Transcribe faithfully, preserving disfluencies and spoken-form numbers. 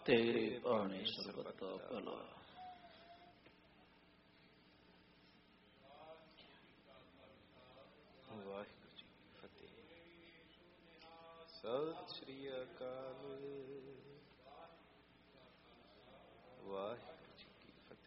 तेरे पाने सरबत दा भला। वाहिगुरू जी की फतेह। सत श्री अकाल। वाहिगुरू।